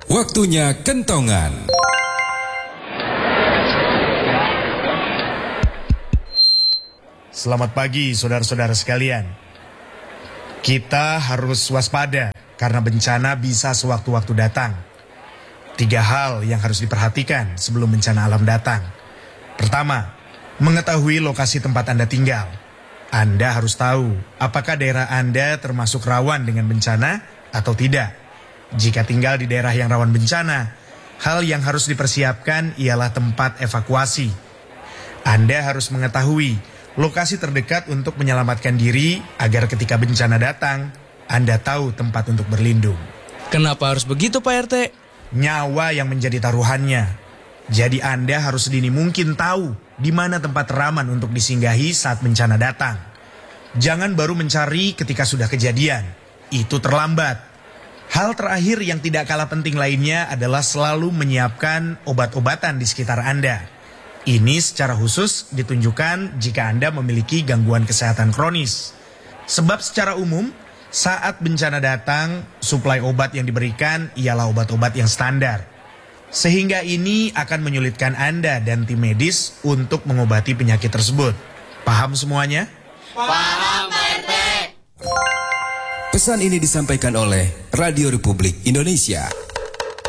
Waktunya kentongan. Selamat pagi saudara-saudara sekalian. Kita harus waspada karena bencana bisa sewaktu-waktu datang. 3 hal yang harus diperhatikan sebelum bencana alam datang. Pertama, mengetahui lokasi tempat Anda tinggal. Anda harus tahu apakah daerah Anda termasuk rawan dengan bencana atau tidak. Jika tinggal di daerah yang rawan bencana, hal yang harus dipersiapkan ialah tempat evakuasi. Anda harus mengetahui lokasi terdekat untuk menyelamatkan diri agar ketika bencana datang, Anda tahu tempat untuk berlindung. Kenapa harus begitu Pak RT? Nyawa yang menjadi taruhannya. Jadi Anda harus sedini mungkin tahu di mana tempat raman untuk disinggahi saat bencana datang. Jangan baru mencari ketika sudah kejadian. Itu terlambat. Hal terakhir yang tidak kalah penting lainnya adalah selalu menyiapkan obat-obatan di sekitar Anda. Ini secara khusus ditunjukkan jika Anda memiliki gangguan kesehatan kronis. Sebab secara umum, saat bencana datang, suplai obat yang diberikan ialah obat-obat yang standar. Sehingga ini akan menyulitkan Anda dan tim medis untuk mengobati penyakit tersebut. Paham semuanya? Paham, Pak RT. Pesan ini disampaikan oleh Radio Republik Indonesia.